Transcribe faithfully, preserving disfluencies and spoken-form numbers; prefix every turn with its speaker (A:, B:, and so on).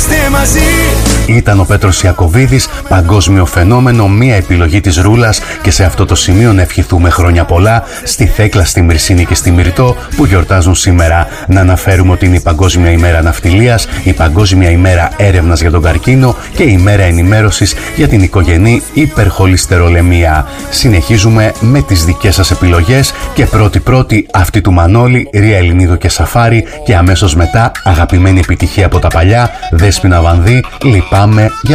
A: είμαστε μαζί.
B: Ήταν ο Πέτρος Ιακωβίδης, παγκόσμιο φαινόμενο, μία επιλογή της Ρούλας, και σε αυτό το σημείο να ευχηθούμε χρόνια πολλά στη Θέκλα, στη Μυρσίνη και στη Μυρτό που γιορτάζουν σήμερα. Να αναφέρουμε ότι είναι η Παγκόσμια ημέρα ναυτιλίας, η Παγκόσμια ημέρα έρευνας για τον καρκίνο και η ημέρα ενημέρωσης για την οικογενή υπερχολυστερολεμία. Συνεχίζουμε με τις δικές σας επιλογές και πρώτη-πρώτη αυτή του Μανώλη, Ρία Ελληνίδου και Σαφάρη, και αμέσως μετά αγαπημένη επιτυχία από τα παλιά, Δέσποινα Βανδύ, Λυπάμαι για